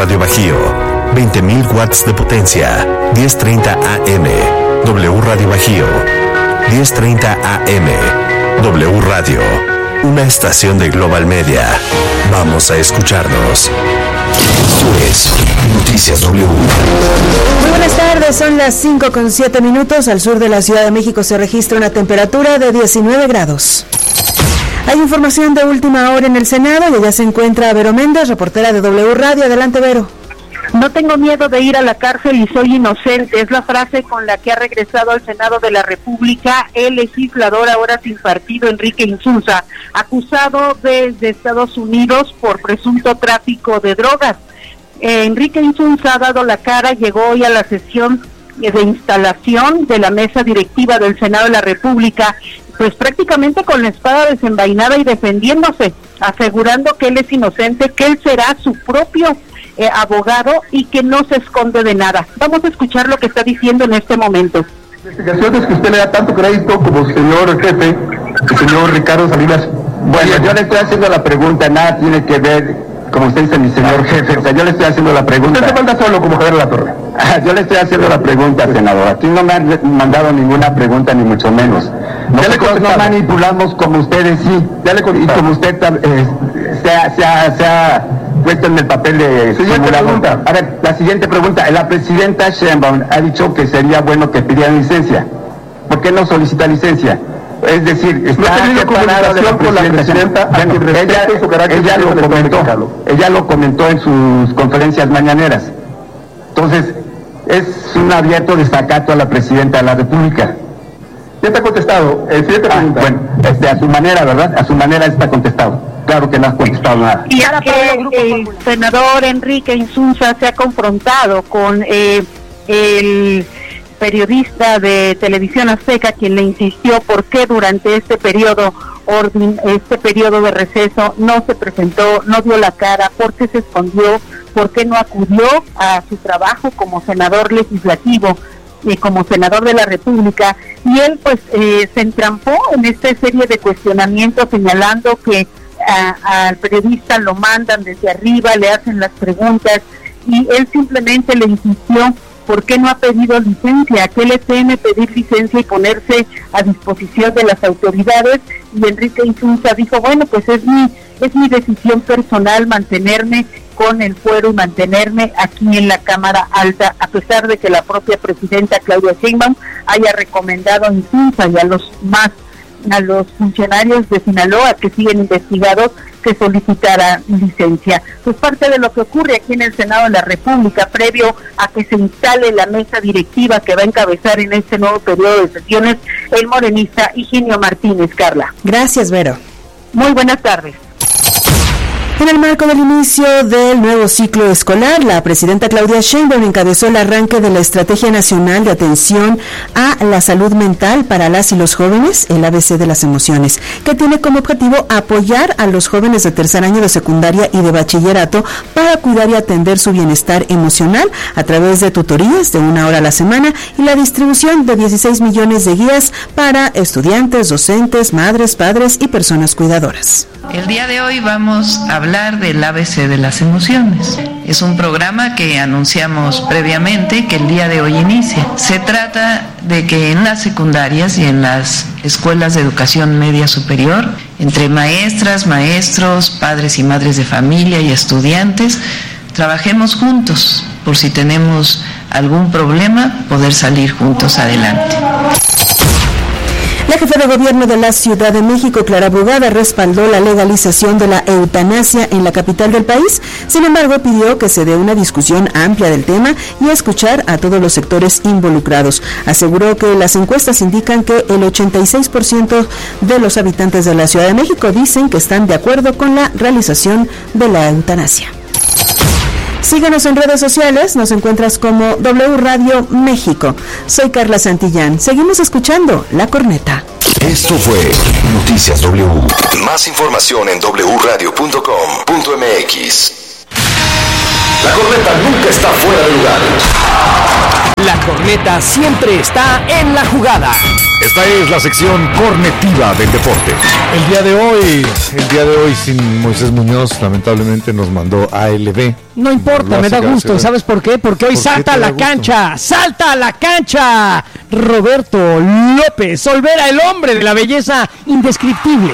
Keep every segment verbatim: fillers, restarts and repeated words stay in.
Radio Bajío, veinte mil watts de potencia, diez treinta A M. W Radio Bajío, diez treinta A M. W Radio, una estación de Global Media. Vamos a escucharnos. Esto es Noticias W. Muy buenas tardes, son las cinco con siete minutos. Al sur de la Ciudad de México se registra una temperatura de diecinueve grados. Hay información de última hora en el Senado y allá se encuentra Vero Méndez, reportera de W Radio. Adelante, Vero. No tengo miedo de ir a la cárcel y soy inocente, es la frase con la que ha regresado al Senado de la República el legislador ahora sin partido Enrique Insunza, acusado desde Estados Unidos por presunto tráfico de drogas. Eh, Enrique Insunza ha dado la cara, llegó hoy a la sesión de instalación de la mesa directiva del Senado de la República, pues prácticamente con la espada desenvainada y defendiéndose, asegurando que él es inocente, que él será su propio eh, abogado y que no se esconde de nada. Vamos a escuchar lo que está diciendo en este momento. Investigaciones que usted le da tanto crédito como señor jefe, el señor Ricardo Salinas. Bueno, yo le estoy haciendo la pregunta, nada tiene que ver, como usted dice, mi señor jefe, o sea, yo le estoy haciendo la pregunta. Usted se manda solo como Javier La Torre. Yo le estoy haciendo la pregunta, senador. Aquí no me han mandado ninguna pregunta, ni mucho menos. Nosotros no manipulamos como ustedes sí. Ya le y como usted eh, se, ha, se, ha, se ha puesto en el papel de simulador. A ver, la siguiente pregunta. La presidenta Sheinbaum ha dicho que sería bueno que pidieran licencia. ¿Por qué no solicita licencia? Es decir, está no separado de la con la presidenta. Bueno, ella, su carácter ella lo comentó. Ella lo comentó en sus conferencias mañaneras. Entonces, es un abierto desacato a la presidenta de la República. Ya está contestado. El siguiente ah, pregunta. Bueno, este, a su manera, ¿verdad? A su manera está contestado. Claro que no ha contestado nada. Y ahora que el senador Enrique Insunza se ha confrontado con eh, el periodista de Televisión Azteca, quien le insistió por qué durante este periodo orden, este periodo de receso no se presentó, no dio la cara, por qué se escondió, por qué no acudió a su trabajo como senador legislativo y como senador de la República, y él pues eh, se entrampó en esta serie de cuestionamientos señalando que a, al periodista lo mandan desde arriba, le hacen las preguntas y él simplemente le insistió ¿por qué no ha pedido licencia? ¿A qué le teme pedir licencia y ponerse a disposición de las autoridades? Y Enrique Insunza dijo, bueno, pues es mi, es mi decisión personal mantenerme con el fuero y mantenerme aquí en la Cámara Alta, a pesar de que la propia presidenta Claudia Sheinbaum haya recomendado a Insunza y a los más, a los funcionarios de Sinaloa que siguen investigados que solicitara licencia. Pues parte de lo que ocurre aquí en el Senado de la República, previo a que se instale la mesa directiva que va a encabezar en este nuevo periodo de sesiones el morenista Higinio Martínez. Carla. Gracias, Vero. Muy buenas tardes. En el marco del inicio del nuevo ciclo escolar, la presidenta Claudia Sheinbaum encabezó el arranque de la Estrategia Nacional de Atención a la Salud Mental para las y los jóvenes, el A B C de las emociones, que tiene como objetivo apoyar a los jóvenes de tercer año de secundaria y de bachillerato para cuidar y atender su bienestar emocional a través de tutorías de una hora a la semana y la distribución de dieciséis millones de guías para estudiantes, docentes, madres, padres y personas cuidadoras. El día de hoy vamos a hablar del A B C de las emociones. Es un programa que anunciamos previamente que el día de hoy inicia. Se trata de que en las secundarias y en las escuelas de educación media superior, entre maestras, maestros, padres y madres de familia y estudiantes, trabajemos juntos por si tenemos algún problema, poder salir juntos adelante. La jefa de gobierno de la Ciudad de México, Clara Brugada, respaldó la legalización de la eutanasia en la capital del país. Sin embargo, pidió que se dé una discusión amplia del tema y escuchar a todos los sectores involucrados. Aseguró que las encuestas indican que el ochenta y seis por ciento de los habitantes de la Ciudad de México dicen que están de acuerdo con la realización de la eutanasia. Síguenos en redes sociales, nos encuentras como W Radio México. Soy Carla Santillán. Seguimos escuchando La Corneta. Esto fue Noticias W. Más información en doble u radio punto com punto m x. La corneta nunca está fuera de lugar. La corneta siempre está en la jugada. Esta es la sección cornetiva del deporte. El día de hoy, el día de hoy sin Moisés Muñoz, lamentablemente nos mandó A L B. No importa, me da gusto. ¿Sabes por qué? Porque hoy salta a la cancha, salta a la cancha Roberto López Olvera, el hombre de la belleza indescriptible.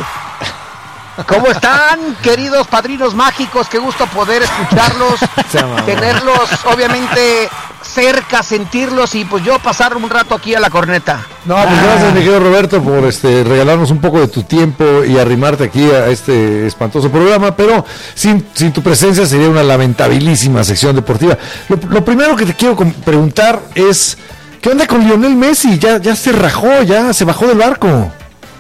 ¿Cómo están, queridos padrinos mágicos? Qué gusto poder escucharlos, tenerlos obviamente cerca, sentirlos y pues yo pasar un rato aquí a la corneta. No, pues ah. gracias, mi querido Roberto, por este regalarnos un poco de tu tiempo y arrimarte aquí a este espantoso programa, pero sin, sin tu presencia sería una lamentabilísima sección deportiva. Lo, lo primero que te quiero preguntar es, ¿qué onda con Lionel Messi? Ya, ya se rajó, ya se bajó del barco.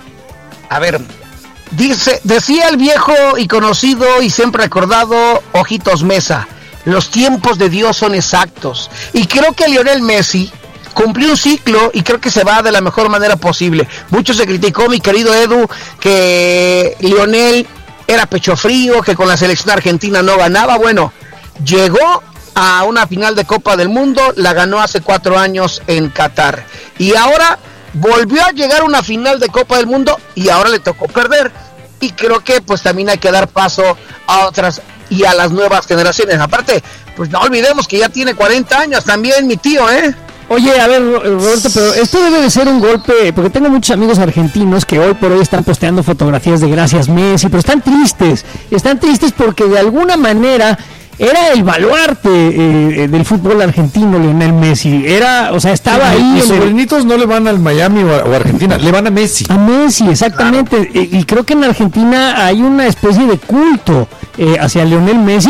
A ver... Dice, decía el viejo y conocido y siempre recordado Ojitos Mesa, los tiempos de Dios son exactos. Y creo que Lionel Messi cumplió un ciclo y creo que se va de la mejor manera posible. Mucho se criticó, mi querido Edu, que Lionel era pecho frío, que con la selección argentina no ganaba. Bueno, llegó a una final de Copa del Mundo, la ganó hace cuatro años en Qatar. Y ahora... volvió a llegar a una final de Copa del Mundo y ahora le tocó perder. Y creo que pues también hay que dar paso a otras y a las nuevas generaciones. Aparte, pues no olvidemos que ya tiene cuarenta años también mi tío, ¿eh? Oye, a ver, Roberto, pero esto debe de ser un golpe, porque tengo muchos amigos argentinos que hoy por hoy están posteando fotografías de gracias Messi, pero están tristes, están tristes porque de alguna manera... era el baluarte eh, del fútbol argentino, Lionel Messi. Era, o sea, estaba ahí. Los sobrinitos el... no le van al Miami o a, o a Argentina, le van a Messi. A Messi, exactamente. Claro. Y, y creo que en Argentina hay una especie de culto eh, hacia Lionel Messi,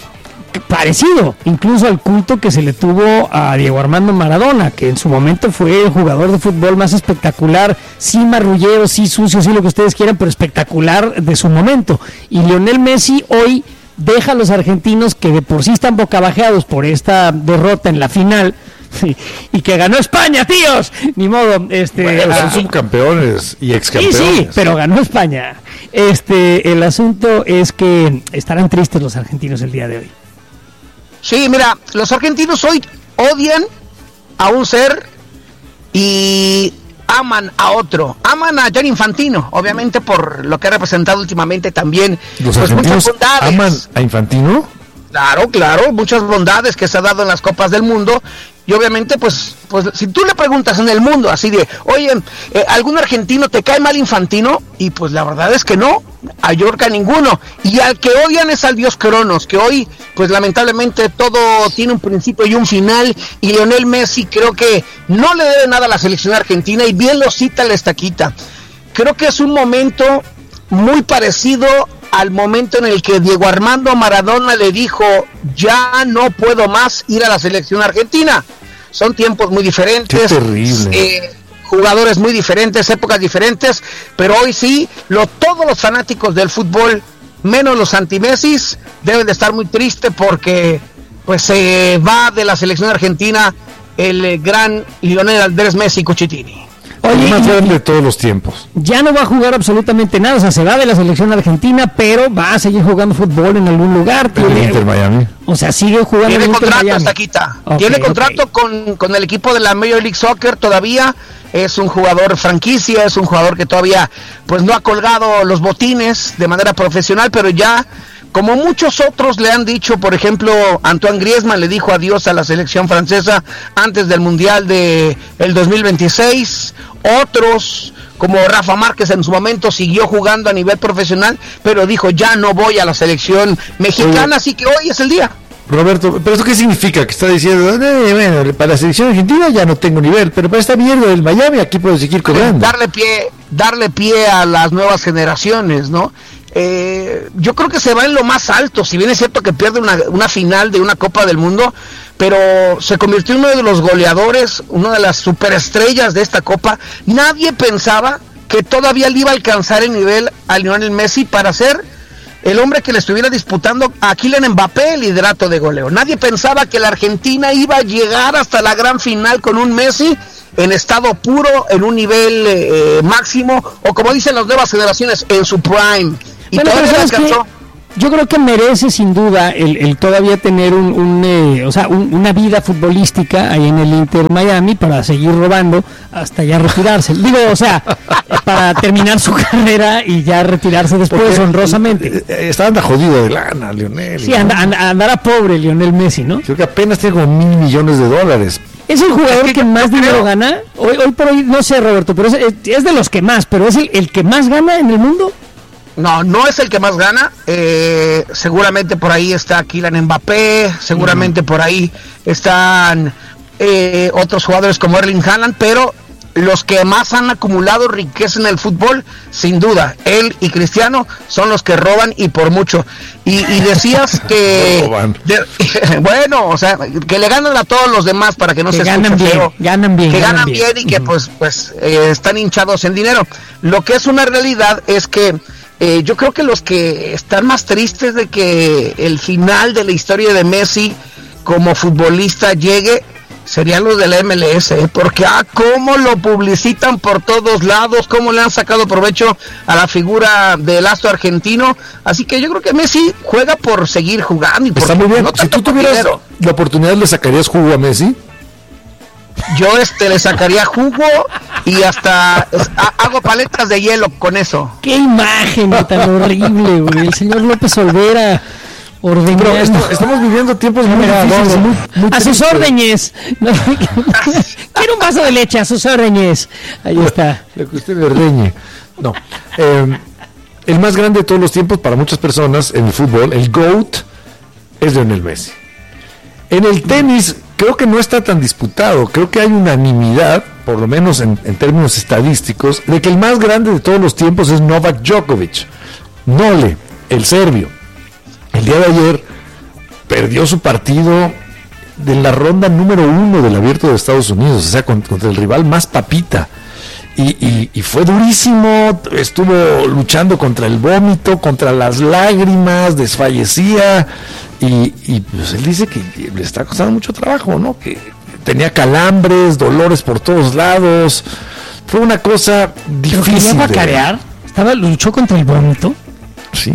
parecido incluso al culto que se le tuvo a Diego Armando Maradona, que en su momento fue el jugador de fútbol más espectacular, sí marrullero, sí sucio, sí lo que ustedes quieran, pero espectacular de su momento. Y Lionel Messi hoy deja a los argentinos, que de por sí están bocabajeados por esta derrota en la final, y, y que ganó España, tíos, ni modo, este bueno, son subcampeones y excampeones. Sí, sí, pero ganó España. Este, el asunto es que estarán tristes los argentinos el día de hoy. Sí, mira, los argentinos hoy odian a un ser y aman a otro, aman a Gianni Infantino, obviamente por lo que ha representado últimamente también. ¿Los pues, argentinos aman a Infantino? Claro, claro, muchas bondades que se ha dado en las Copas del Mundo. Y obviamente, pues, pues si tú le preguntas en el mundo así de, oye, eh, ¿algún argentino te cae mal Infantino? Y pues la verdad es que no, a Yorca ninguno. Y al que odian es al dios Cronos, que hoy, pues lamentablemente todo tiene un principio y un final. Y Lionel Messi creo que no le debe nada a la selección argentina y bien lo cita la estaquita. Creo que es un momento muy parecido al momento en el que Diego Armando Maradona le dijo, ya no puedo más ir a la selección argentina. Son tiempos muy diferentes. Qué terrible. Eh, jugadores muy diferentes, épocas diferentes, pero hoy sí, lo, todos los fanáticos del fútbol, menos los anti-Messis, deben de estar muy tristes porque pues se va de la selección argentina el eh, gran Lionel Andrés Messi Cuchitini. Oye, el más grande de todos los tiempos. Ya no va a jugar absolutamente nada, o sea, se va de la selección argentina, pero va a seguir jugando fútbol en algún lugar. En el Inter Miami. O sea, sigue jugando tiene en el Inter contrato Miami. hasta quita. Okay, tiene contrato okay. con, con el equipo de la Major League Soccer todavía. Es un jugador franquicia, es un jugador que todavía pues no ha colgado los botines de manera profesional, pero ya, como muchos otros le han dicho, por ejemplo, Antoine Griezmann le dijo adiós a la selección francesa antes del Mundial de el dos mil veintiséis. Otros, como Rafa Márquez en su momento siguió jugando a nivel profesional, pero dijo ya no voy a la selección mexicana, Oye, así que hoy es el día. Roberto, ¿pero eso qué significa? Que está diciendo, eh, bueno, para la selección argentina ya no tengo nivel, pero para esta mierda del Miami aquí puedo seguir cobrando. Darle pie, darle pie a las nuevas generaciones, ¿no? Eh, yo creo que se va en lo más alto, si bien es cierto que pierde una, una final de una Copa del Mundo, pero se convirtió en uno de los goleadores, una de las superestrellas de esta Copa. Nadie pensaba que todavía le iba a alcanzar el nivel a Lionel Messi para ser el hombre que le estuviera disputando a Kylian Mbappé el liderato de goleo. Nadie pensaba que la Argentina iba a llegar hasta la gran final con un Messi en estado puro, en un nivel eh, máximo, o como dicen las nuevas generaciones, en su prime. Y bueno, todavía le alcanzó. Yo creo que merece sin duda el, el todavía tener un, un eh, o sea, un, una vida futbolística ahí en el Inter Miami para seguir robando hasta ya retirarse. Digo, o sea, para terminar su carrera y ya retirarse después Porque honrosamente. Está anda jodido de lana, Lionel. Sí, anda, anda, andará pobre Lionel Messi, ¿no? Creo que apenas tiene como mil millones de dólares. ¿Es el jugador que más dinero gana? Hoy, hoy por hoy, no sé, Roberto, pero es, es de los que más, pero ¿es el, el que más gana en el mundo? No, no es el que más gana. Eh, seguramente por ahí está Kylian Mbappé, seguramente mm. por ahí están eh, otros jugadores como Erling Haaland, pero los que más han acumulado riqueza en el fútbol, sin duda, él y Cristiano son los que roban y por mucho. Y, y decías que, de, bueno, o sea, que le ganan a todos los demás para que no que se ganan bien, feo, ganan bien, que ganan, ganan bien, bien y que uh-huh. pues, pues eh, están hinchados en dinero. Lo que es una realidad es que Eh, yo creo que los que están más tristes de que el final de la historia de Messi como futbolista llegue serían los de la M L S, ¿eh? Porque ah, cómo lo publicitan por todos lados, cómo le han sacado provecho a la figura del astro argentino, así que yo creo que Messi juega por seguir jugando y por está muy bien. No si tú tuvieras dinero. La oportunidad, ¿le sacarías jugo a Messi? Yo este le sacaría jugo y hasta es, ha, hago paletas de hielo con eso. Qué imagen tan horrible, güey. El señor López Olvera ordenando. Pero esto, estamos viviendo tiempos muy difíciles, muy, muy a sus órdenes. No, quiero un vaso de leche, a sus órdenes. Ahí está. Lo que usted me ordeñe. No. Eh, el más grande de todos los tiempos para muchas personas en el fútbol, el GOAT, es Lionel Messi. En el tenis creo que no está tan disputado, creo que hay unanimidad, por lo menos en, en términos estadísticos, de que el más grande de todos los tiempos es Novak Djokovic. Nole, el serbio. El día de ayer perdió su partido de la ronda número uno del Abierto de Estados Unidos, o sea, contra, contra el rival más papita. Y, y, y fue durísimo, estuvo luchando contra el vómito, contra las lágrimas, desfallecía. Y, y pues él dice que le está costando mucho trabajo, ¿no? Que tenía calambres, dolores por todos lados. Fue una cosa difícil. ¿Quería guacarear? ¿Estaba, luchó contra el vómito? Sí.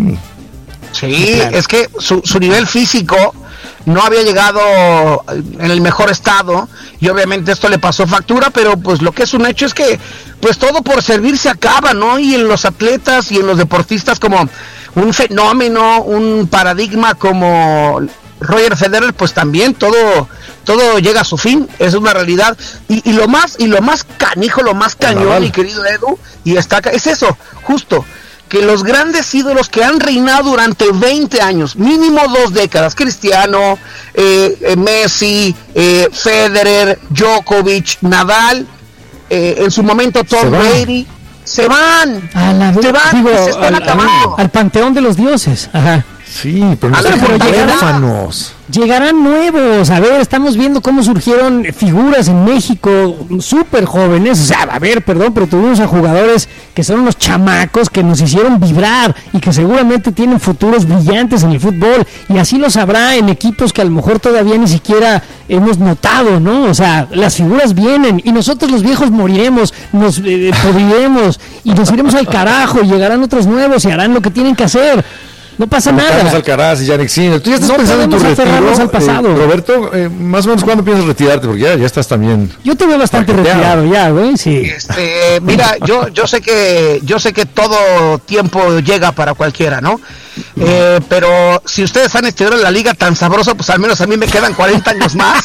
Sí, claro. Es que su, su nivel físico no había llegado en el mejor estado y obviamente esto le pasó factura, pero pues lo que es un hecho es que pues todo por servir se acaba, ¿no? Y en los atletas y en los deportistas como un fenómeno, un paradigma como Roger Federer, pues también todo todo llega a su fin, es una realidad. Y, y lo más y lo más canijo, lo más cañón, mi querido Edu, y está es eso, justo que los grandes ídolos que han reinado durante veinte años, mínimo dos décadas, Cristiano, eh, eh, Messi, eh, Federer, Djokovic, Nadal, eh, en su momento Tom Brady, se van, a la se van, digo, se están al, acabando. Al panteón de los dioses, ajá. Sí, pero no pero llegarán, llegarán nuevos. A ver, estamos viendo cómo surgieron figuras en México súper jóvenes. O sea, a ver, perdón, pero tuvimos a jugadores que son unos chamacos que nos hicieron vibrar y que seguramente tienen futuros brillantes en el fútbol. Y así los habrá en equipos que a lo mejor todavía ni siquiera hemos notado, ¿no? O sea, las figuras vienen y nosotros los viejos moriremos, nos eh, podriremos y nos iremos al carajo y llegarán otros nuevos y harán lo que tienen que hacer. No pasa Como nada. Carlos Alcaraz y Yannick Sinner. Tú ya estás no pensando en tu retiro. Al pasado. Eh, Roberto, eh, más o menos ¿cuándo piensas retirarte? Porque ya, ya estás también. Yo te veo bastante retirado ya, güey. Sí. Este, mira, yo yo sé que yo sé que todo tiempo llega para cualquiera, ¿no? Eh, pero si ustedes han estirado en la liga tan sabroso, pues al menos a mí me quedan cuarenta años más.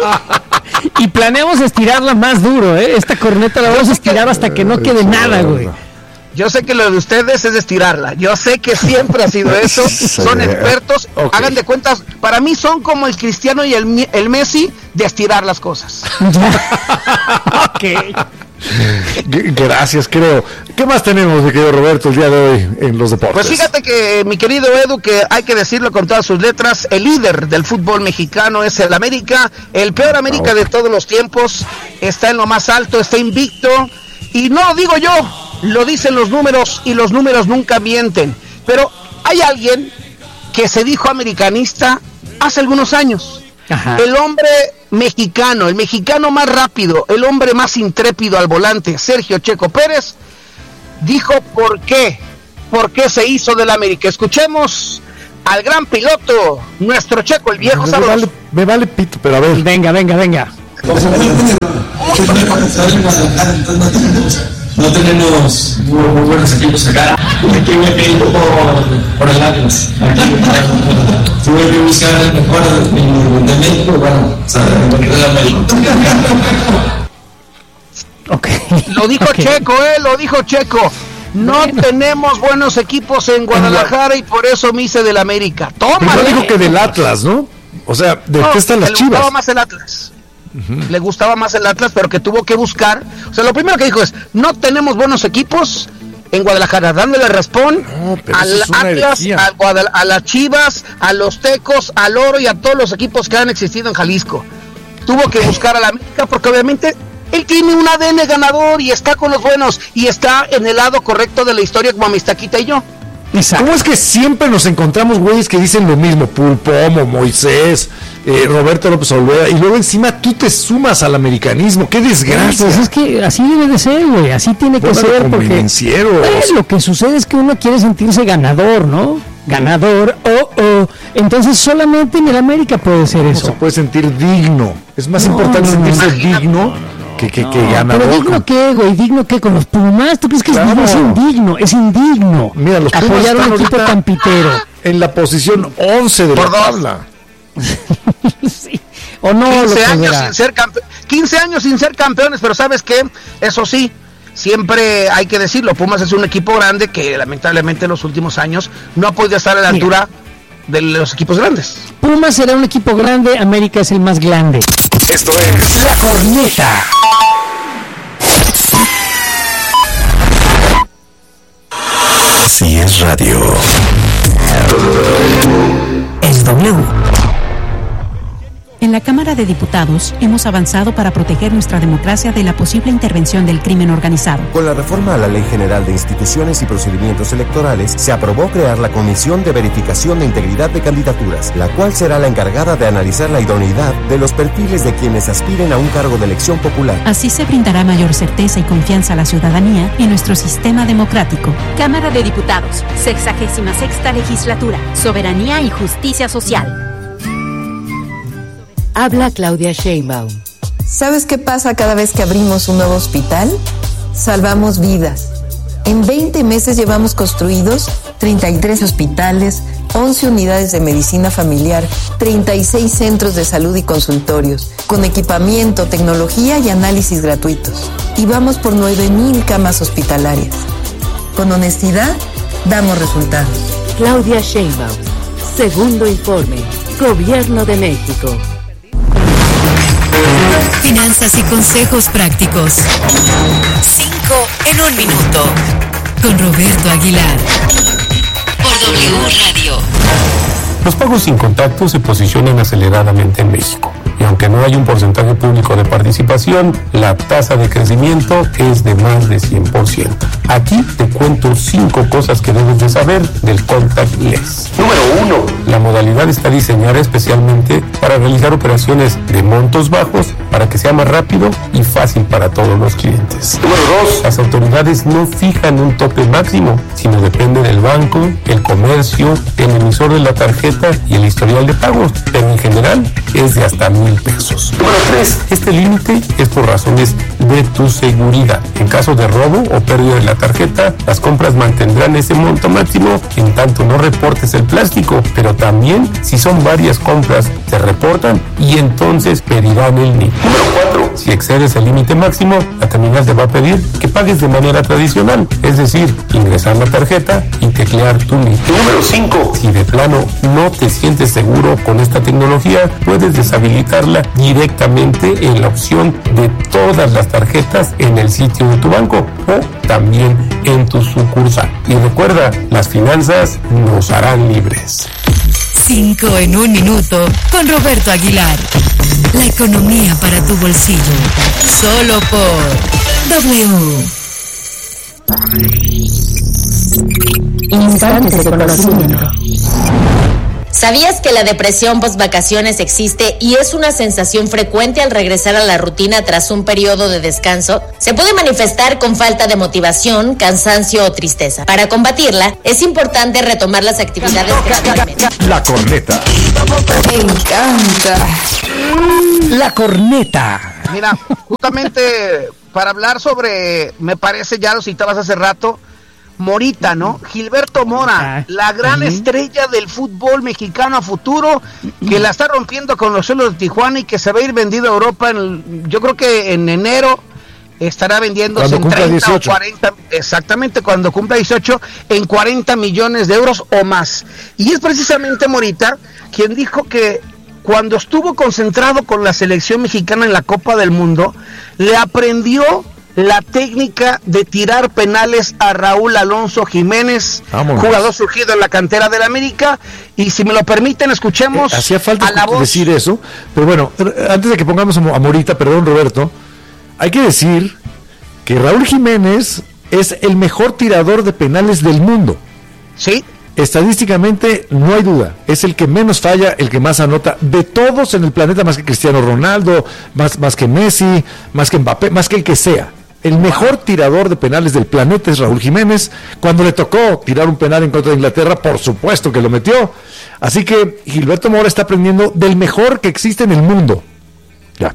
Y planeamos estirarla más duro, ¿eh? Esta corneta la vamos a estirar hasta que no quede nada, güey. Yo sé que lo de ustedes es estirarla. Yo sé que siempre ha sido eso. Son expertos. Okay. Hagan de cuentas. Para mí son como el Cristiano y el, el Messi de estirar las cosas. Ok. Gracias, creo. ¿Qué más tenemos, mi querido Roberto, el día de hoy en los deportes? Pues fíjate que, mi querido Edu, que hay que decirlo con todas sus letras, el líder del fútbol mexicano es el América. El peor América de todos los tiempos. Está en lo más alto, está invicto. Y no lo digo yo, lo dicen los números y los números nunca mienten. Pero hay alguien que se dijo americanista hace algunos años. Ajá. El hombre mexicano, el mexicano más rápido, el hombre más intrépido al volante, Sergio Checo Pérez, dijo por qué, por qué se hizo del América. Escuchemos al gran piloto, nuestro Checo, el viejo me sabroso. vale, me vale pito, pero a ver. Venga, venga, venga. No tenemos muy, muy buenos equipos acá. Aquí me pedí por, por el Atlas. Aquí tuve que buscar el mejor de México. Bueno, o sea, encontré la América. Okay. Lo dijo okay. Checo, eh, lo dijo Checo. No bueno. tenemos buenos equipos en Guadalajara y por eso me hice del América. Toma. Pero dijo que del Atlas, ¿no? O sea, ¿de no, qué están las Chivas? Le gustaba más el Atlas. Uh-huh. Le gustaba más el Atlas, pero que tuvo que buscar. O sea, lo primero que dijo es: no tenemos buenos equipos en Guadalajara, dándole respond no, al Atlas, al Guadal- a las Chivas, a los Tecos, al Oro y a todos los equipos que han existido en Jalisco. Tuvo que buscar a la América porque obviamente él tiene un A D N ganador y está con los buenos y está en el lado correcto de la historia como Amistaquita y yo. Exacto. ¿Cómo es que siempre nos encontramos güeyes que dicen lo mismo? Pulpomo, Moisés, eh, Roberto López Olvera, y luego encima tú te sumas al americanismo. ¡Qué desgracia! Pues es que así debe de ser, güey, así tiene que bueno, ser. Porque pues, lo que sucede es que uno quiere sentirse ganador, ¿no? Ganador, oh, oh. Entonces solamente en el América puede ser no eso. Se puede sentir digno. Es más no, importante no, sentirse no, digno. No. Que, que, que no, ganador. Pero digno qué, güey, digno qué con los Pumas, ¿tú crees que claro. es indigno? Es indigno. Mira, los Pumas apoyar a un equipo tan pitero. En la posición once de Por la tabla. Sí. O no, quince años sin ser campe- quince años sin ser campeones, pero ¿sabes qué? Eso sí, siempre hay que decirlo, Pumas es un equipo grande que lamentablemente en los últimos años no ha podido estar a la altura de los equipos grandes. Pumas será un equipo grande, América es el más grande. Esto es La Corneta. Si es radio, es W. En la Cámara de Diputados hemos avanzado para proteger nuestra democracia de la posible intervención del crimen organizado. Con la reforma a la Ley General de Instituciones y Procedimientos Electorales, se aprobó crear la Comisión de Verificación de Integridad de Candidaturas, la cual será la encargada de analizar la idoneidad de los perfiles de quienes aspiren a un cargo de elección popular. Así se brindará mayor certeza y confianza a la ciudadanía en nuestro sistema democrático. Cámara de Diputados, sexagésima sexta legislatura, Soberanía y Justicia Social. Habla Claudia Sheinbaum. ¿Sabes qué pasa cada vez que abrimos un nuevo hospital? Salvamos vidas. En veinte meses llevamos construidos treinta y tres hospitales, once unidades de medicina familiar, treinta y seis centros de salud y consultorios, con equipamiento, tecnología y análisis gratuitos. Y vamos por nueve mil camas hospitalarias. Con honestidad, damos resultados. Claudia Sheinbaum. Segundo informe. Gobierno de México. Finanzas y consejos prácticos. Cinco en un minuto. Con Roberto Aguilar. Por W Radio. Los pagos sin contacto se posicionan aceleradamente en México. Y aunque no hay un porcentaje público de participación, la tasa de crecimiento es de más de cien por ciento. Aquí te cuento cinco cosas que debes de saber del contactless. Número uno. La modalidad está diseñada especialmente para realizar operaciones de montos bajos para que sea más rápido y fácil para todos los clientes. Número dos. Las autoridades no fijan un tope máximo, sino depende del banco, el comercio, el emisor de la tarjeta y el historial de pagos, pero en general es de hasta mil pesos. Número tres. Este límite es por razones de tu seguridad. En caso de robo o pérdida de la tarjeta, las compras mantendrán ese monto máximo en tanto no reportes el plástico, pero también si son varias compras se reportan y entonces pedirán el N I P. Número cuatro. Si excedes el límite máximo, la terminal te va a pedir que pagues de manera tradicional, es decir, ingresar la tarjeta y teclear tu N I P. Número cinco. Si de plano no te sientes seguro con esta tecnología, puedes deshabilitarla directamente en la opción de todas las tarjetas en el sitio de tu banco o también en tu sucursal. Y recuerda, las finanzas nos harán libres. Cinco en un minuto con Roberto Aguilar. La economía para tu bolsillo. Solo por W. Instantes de conocimiento. ¿Sabías que la depresión post-vacaciones existe y es una sensación frecuente al regresar a la rutina tras un periodo de descanso? Se puede manifestar con falta de motivación, cansancio o tristeza. Para combatirla, es importante retomar las actividades gradualmente. La corneta. Me encanta. La corneta. Mira, justamente para hablar sobre, me parece, ya lo citabas hace rato, Morita, ¿no? Gilberto Mora, la gran uh-huh. estrella del fútbol mexicano a futuro, que la está rompiendo con los Cholos de Tijuana y que se va a ir vendido a Europa, en el, yo creo que en enero estará vendiéndose en treinta dieciocho. O cuarenta, exactamente, cuando cumpla dieciocho, en cuarenta millones de euros o más. Y es precisamente Morita quien dijo que cuando estuvo concentrado con la selección mexicana en la Copa del Mundo, le aprendió la técnica de tirar penales a Raúl Alonso Jiménez, Vámonos. jugador surgido en la cantera del América, y si me lo permiten, escuchemos eh, hacía falta a la voz. decir eso, pero bueno, antes de que pongamos a Morita, perdón Roberto, hay que decir que Raúl Jiménez es el mejor tirador de penales del mundo. Sí. Estadísticamente no hay duda, es el que menos falla, el que más anota de todos en el planeta, más que Cristiano Ronaldo, más, más que Messi, más que Mbappé, más que el que sea. El mejor tirador de penales del planeta es Raúl Jiménez. Cuando le tocó tirar un penal en contra de Inglaterra, por supuesto que lo metió. Así que Gilberto Mora está aprendiendo del mejor que existe en el mundo. Ya.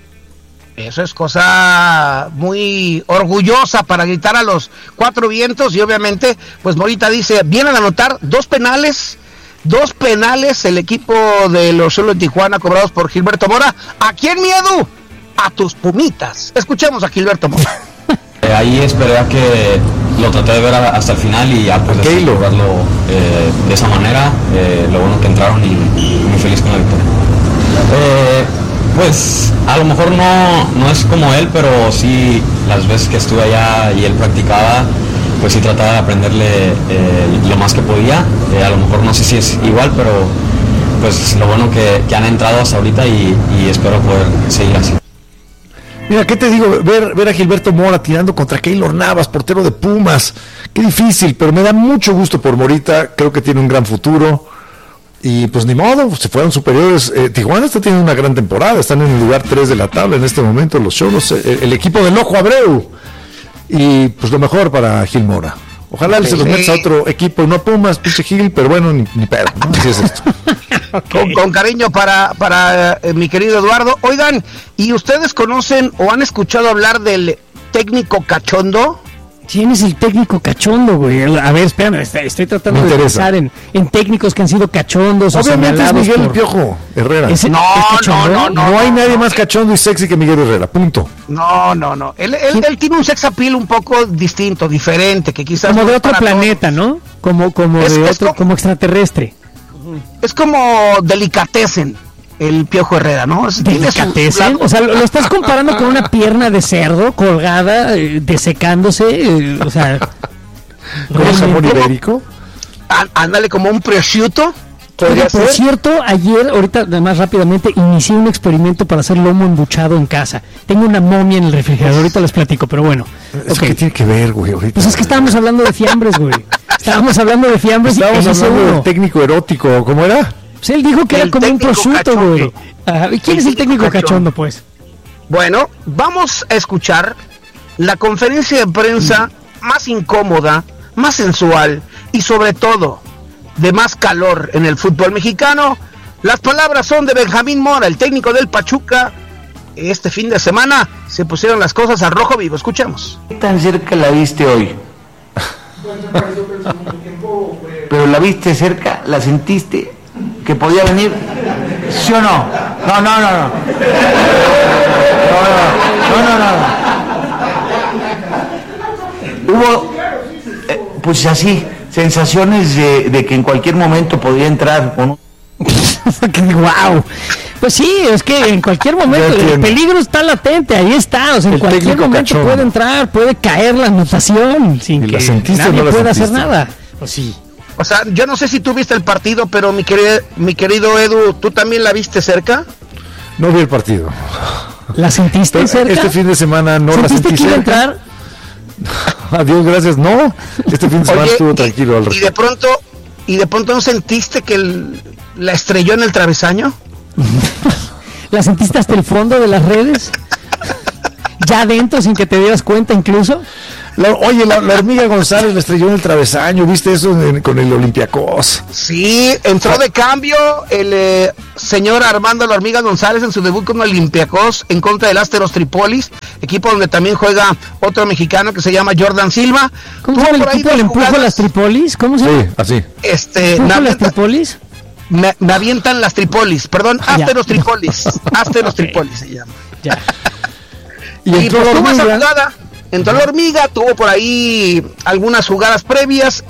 Eso es cosa muy orgullosa para gritar a los cuatro vientos. Y obviamente, pues Morita dice, vienen a anotar dos penales, dos penales el equipo de los Cholos de Tijuana cobrados por Gilberto Mora. ¿A quién miedo? A tus Pumitas. Escuchemos a Gilberto Mora. Eh, ahí esperé a que lo traté de ver a, hasta el final y ya pues decidí lograrlo eh, de esa manera. Eh, lo bueno que entraron y, y muy feliz con la victoria. Eh, pues a lo mejor no, no es como él, pero sí las veces que estuve allá y él practicaba, pues sí trataba de aprenderle eh, lo más que podía. Eh, a lo mejor no sé si es igual, pero pues lo bueno que, que han entrado hasta ahorita y, y espero poder seguir así. Mira, ¿qué te digo? Ver, ver a Gilberto Mora tirando contra Keylor Navas, portero de Pumas. Qué difícil, pero me da mucho gusto por Morita. Creo que tiene un gran futuro. Y pues ni modo, se fueron superiores. Eh, Tijuana está teniendo una gran temporada. Están en el lugar tres de la tabla en este momento los Cholos. El, el equipo del Ojo Abreu. Y pues lo mejor para Gil Mora. Ojalá sí, se los metas a otro equipo, no a Pumas, pinche Gil, pero bueno, ni, ni pedo, ¿no? Así es esto. Okay. Con, con cariño para, para eh, mi querido Eduardo. Oigan, ¿y ustedes conocen o han escuchado hablar del técnico cachondo? ¿Quién es el técnico cachondo, güey? A ver, espérame, estoy, estoy tratando de pensar en, en técnicos que han sido cachondos. Obviamente o es Miguel por... Piojo Herrera. ¿Es, no, ¿es no, no, no. No hay nadie más cachondo y sexy que Miguel Herrera, punto. No, no, no. Él, él, él tiene un sex appeal un poco distinto, diferente, que quizás... Como de otro planeta, todos. ¿no? Como, como es, de es otro, como, como extraterrestre. Es como delicatecen el Piojo Herrera, ¿no? ¿Delicatecen? O sea, ¿lo, lo estás comparando con una pierna de cerdo colgada, eh, desecándose? Eh, o sea... ¿Con jamón ibérico? Ándale, como un prosciutto. Oiga, por cierto, ayer, ahorita más rápidamente, inicié un experimento para hacer lomo embuchado en casa. Tengo una momia en el refrigerador, ahorita les platico, pero bueno. ¿Eso okay. qué tiene que ver, güey? Ahorita? Pues es que estábamos hablando de fiambres, güey. Estábamos hablando de fiambres y estábamos hablando del técnico erótico, ¿cómo era? Pues él dijo que el era como un prosciutto, güey. ¿Y quién el es el técnico cachondo? cachondo, pues? Bueno, vamos a escuchar la conferencia de prensa mm. más incómoda, más sensual y sobre todo de más calor en el fútbol mexicano. Las palabras son de Benjamín Mora, el técnico del Pachuca. Este fin de semana se pusieron las cosas a rojo vivo. Escuchemos. ¿Qué tan cerca la viste hoy? Pero la viste cerca, la sentiste que podía venir, ¿sí o no? No, no, no, no. No, no, no, no. Hubo, eh, pues así, sensaciones de, de que en cualquier momento podría entrar con un... ¡Wow! Pues sí, es que en cualquier momento el peligro está latente, ahí está, o sea, en el cualquier momento cachondo. Puede entrar, puede caer la anotación sin que nadie no pueda hacer nada. Pues sí. O sea, yo no sé si tú viste el partido, pero mi querido, mi querido Edu, ¿tú también la viste cerca? No vi el partido. ¿La sentiste pero cerca? Este fin de semana no la sentí que iba cerca. A entrar? Adiós, gracias, no. Este fin de semana Oye, estuvo tranquilo. Al y de pronto, y de pronto no sentiste que el, la estrelló en el travesaño. ¿La sentiste hasta el fondo de las redes? ¿Ya adentro sin que te dieras cuenta incluso? La, oye, la, la hormiga González le estrelló en el travesaño, ¿viste eso en, con el Olympiacos? Sí, entró de cambio el eh, señor Armando la hormiga González en su debut con Olympiacos en contra del Asteros Tripolis, equipo donde también juega otro mexicano que se llama Jordan Silva. ¿Cómo se llama el equipo? ¿Le empujo las Tripolis? ¿Cómo se llama? Sí, así. Este, ¿Empujo las Tripolis? Me, me avientan las Tripolis, perdón, Asteros Tripolis, Asteros Tripolis se llama. Ya. Y, y pues tuvo esa jugada, entró la hormiga, tuvo por ahí algunas jugadas previas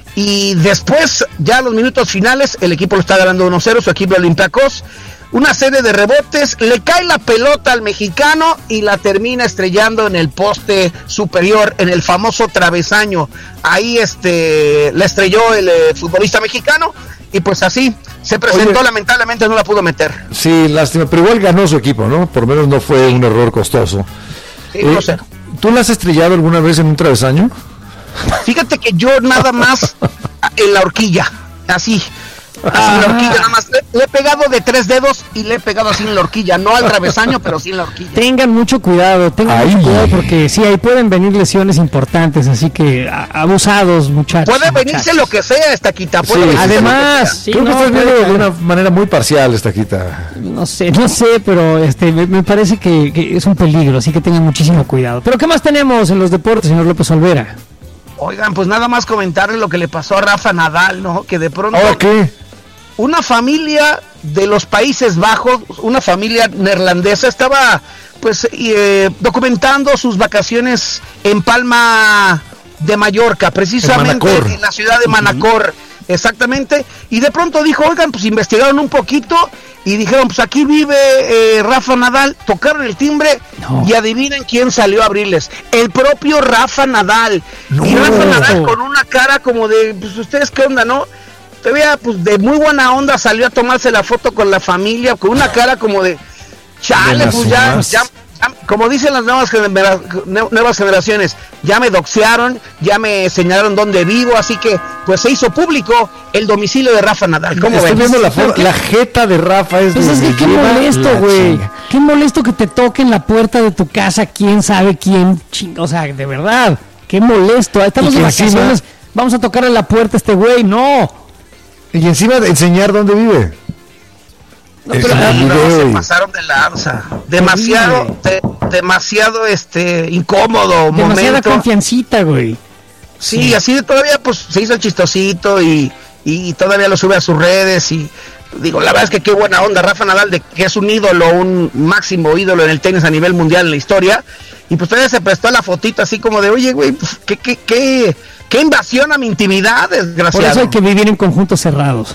y después, ya a los minutos finales, el equipo lo está ganando uno cero, su equipo Olympiacos, una serie de rebotes, le cae la pelota al mexicano y la termina estrellando en el poste superior, en el famoso travesaño. Ahí este la estrelló el eh, futbolista mexicano y pues así se presentó. Oye, lamentablemente no la pudo meter. Sí, lástima, pero igual ganó su equipo, ¿no? Por lo menos no fue un error costoso. Sí, no sé. ¿Tú la has estrellado alguna vez en un travesaño? Fíjate que yo nada más en la horquilla, así. Así en la horquilla, nada más. Le, le he pegado de tres dedos y le he pegado así en la horquilla, no al travesaño, pero sí en la horquilla. Tengan mucho cuidado, tengan Ay. mucho cuidado porque sí, ahí pueden venir lesiones importantes, así que a, abusados, muchachos. Puede venirse muchachos. lo que sea, Estaquita. Sí, además, sí, creo no, que estás viendo de una manera muy parcial, Estaquita. No sé, no sé, pero este me, me parece que, que es un peligro, así que tengan muchísimo cuidado. Pero ¿qué más tenemos en los deportes, señor López Olvera? Oigan, pues nada más comentarle lo que le pasó a Rafa Nadal, ¿no? Que de pronto... ¿Oh, qué? Una familia de los Países Bajos, una familia neerlandesa, estaba pues eh, documentando sus vacaciones en Palma de Mallorca, precisamente en, en la ciudad de Manacor, uh-huh. exactamente, y de pronto dijo, oigan, pues investigaron un poquito y dijeron, pues aquí vive eh, Rafa Nadal, tocaron el timbre no. y adivinen quién salió a abrirles, el propio Rafa Nadal, no. y Rafa Nadal con una cara como de, pues ustedes qué onda, ¿no? Todavía pues de muy buena onda salió a tomarse la foto con la familia, con una cara como de chale, pues ya, ya, ya, como dicen las nuevas, genera, nuevas generaciones, ya me doxearon, ya me señalaron dónde vivo, así que pues se hizo público el domicilio de Rafa Nadal. ¿Cómo Estoy ves? viendo la, foto, la jeta de Rafa es, pues es que qué molesto, güey. Qué molesto que te toquen la puerta de tu casa, quién sabe quién, ching, o sea, de verdad, qué molesto. Ahí estamos de vacaciones, encima, vamos a tocarle la puerta a este güey, no. Y encima de enseñar dónde vive. No, pero no, se pasaron de lanza. Demasiado, de, demasiado este incómodo. Demasiada momento. confiancita, güey. Sí, sí, así de todavía pues se hizo el chistosito y, y todavía lo sube a sus redes y digo, la verdad es que qué buena onda Rafa Nadal, de que es un ídolo, un máximo ídolo en el tenis a nivel mundial en la historia. Y pues todavía se prestó la fotito así como de, oye, güey, pues, ¿qué, qué, qué, qué invasión a mi intimidad, desgraciado? Por eso hay que vivir en conjuntos cerrados.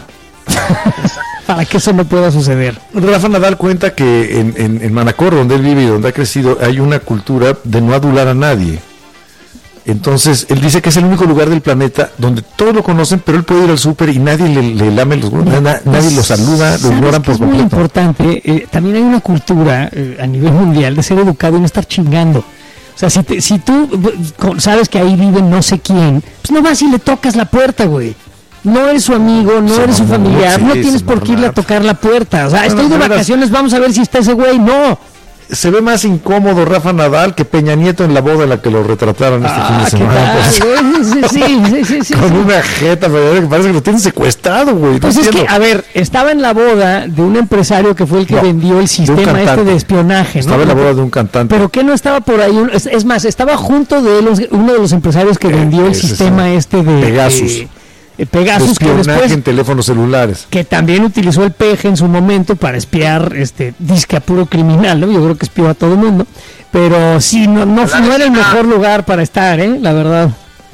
Para que eso no pueda suceder. Rafa Nadal cuenta que en, en, en Manacor, donde él vive y donde ha crecido, hay una cultura de no adular a nadie. Entonces, él dice que es el único lugar del planeta donde todos lo conocen, pero él puede ir al súper y nadie le, le lame los huevos, na, nadie lo saluda, lo ignoran por completo. Es muy importante, eh, también hay una cultura eh, a nivel mundial de ser educado y no estar chingando. O sea, si, te, si tú sabes que ahí vive no sé quién, pues no vas y le tocas la puerta, güey. No eres su amigo, no eres su familiar, no tienes por qué irle a tocar la puerta. O sea, estoy de vacaciones, vamos a ver si está ese güey. No. Se ve más incómodo Rafa Nadal que Peña Nieto en la boda en la que lo retrataron este ah, fin de semana. Pues, sí, sí, sí, sí, sí, con sí. una jeta, que parece que lo tienen secuestrado, güey. Pues no es entiendo. que, a ver, estaba en la boda de un empresario que fue el que no, vendió el sistema de este de espionaje, ¿no? Estaba en la boda de un cantante. Pero que no estaba por ahí, es, es más, estaba junto de los, uno de los empresarios que eh, vendió el sistema sí. este de Pegasus. Eh, Eh, Pegasus, que después en teléfonos celulares, que también utilizó el P G en su momento para espiar, este disque a puro criminal, ¿no? Yo creo que espió a todo el mundo, pero sí, no, no, no era el mejor lugar para estar, ¿eh? La verdad.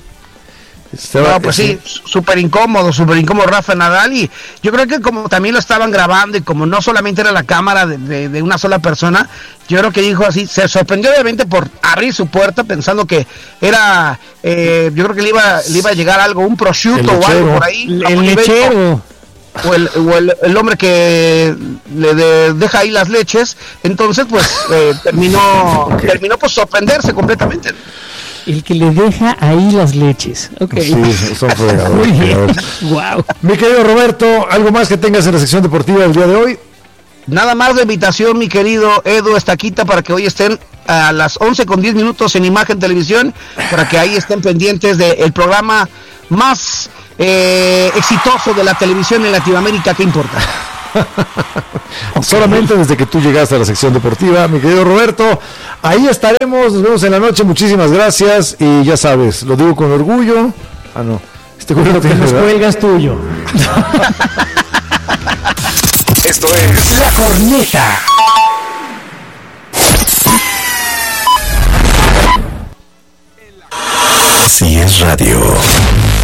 No, pues sí, súper incómodo, súper incómodo Rafa Nadal, y yo creo que como también lo estaban grabando y como no solamente era la cámara de, de, de una sola persona, yo creo que dijo así, se sorprendió obviamente por abrir su puerta pensando que era, eh, yo creo que le iba, le iba a llegar algo, un prosciutto o algo por ahí. El, el lechero. O, el, o el, el hombre que le de, deja ahí las leches, entonces pues eh, terminó, okay. terminó por sorprenderse completamente. El que le deja ahí las leches. Okay. Sí, son fregadores. Muy bien. Wow. Mi querido Roberto, ¿algo más que tengas en la sección deportiva del día de hoy? Nada más de invitación, mi querido Edu Estaquita, para que hoy estén a las once con diez minutos en Imagen Televisión, para que ahí estén pendientes del programa más eh, exitoso de la televisión en Latinoamérica. ¿Qué importa? Okay. Solamente desde que tú llegaste a la sección deportiva, mi querido Roberto, ahí estaremos, nos vemos en la noche, muchísimas gracias, y ya sabes, lo digo con orgullo. Ah, no, este cuello no tiene los cuelgas tuyo. Esto es La Corneta. Si es radio.